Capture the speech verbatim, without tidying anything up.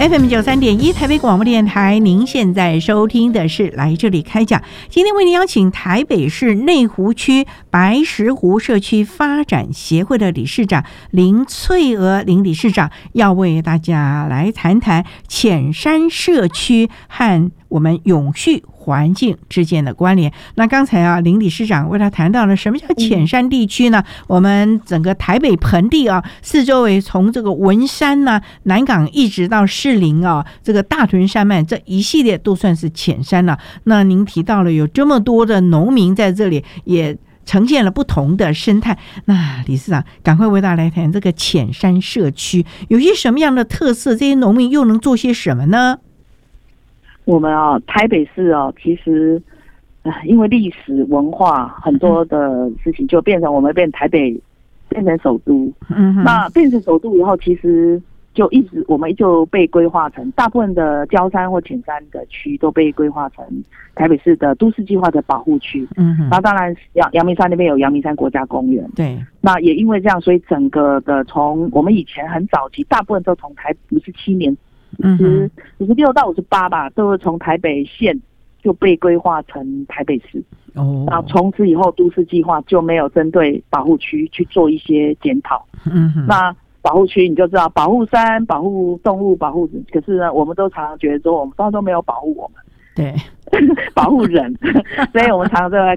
F M 九三点一台北广播电台，您现在收听的是来这里开讲。今天为您邀请台北市内湖区白石湖社区发展协会的理事长林翠娥林理事长，要为大家来谈谈浅山社区和我们永续环境之间的关联。那刚才啊，林理事长为他谈到了什么叫浅山地区呢？我们整个台北盆地啊，四周围从这个文山呢、啊、南港一直到士林啊，这个大屯山脉这一系列都算是浅山了、啊。那您提到了有这么多的农民在这里，也呈现了不同的生态。那理事长，赶快为大家来谈这个浅山社区有些什么样的特色？这些农民又能做些什么呢？ 我们啊，台北市啊，其实，呃，因为历史文化很多的事情，就变成我们变台北变成首都。嗯，那变成首都以后，其实就一直我们就被规划成大部分的郊山或浅山的区都被规划成台北市的都市计划的保护区。嗯，那当然阳阳明山那边有阳明山国家公园。对，那也因为这样，所以整个的从我们以前很早期，大部分都从台五十七年。五十五十六到五十八吧，都是从台北县就被规划成台北市。哦，然后从此以后，都市计划就没有针对保护区去做一些检讨。嗯，那保护区你就知道，保护山、保护动物、保护人，可是呢，我们都常常觉得说，我们都都没有保护我们。对，保护人，所以我们常常在